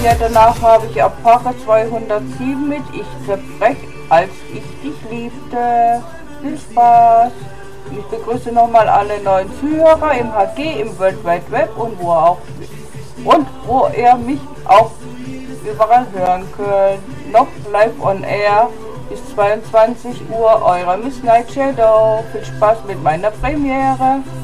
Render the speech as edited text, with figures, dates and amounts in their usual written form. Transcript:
Ja, danach habe ich Apache 207 mit Ich zerbrech, als ich dich liebte. Viel Spaß! Ich begrüße nochmal alle neuen Zuhörer im HG, im World Wide Web und wo ihr mich auch überall hören könnt. Noch live on air bis 22 Uhr, eure Miss Night Shadow. Viel Spaß mit meiner Premiere.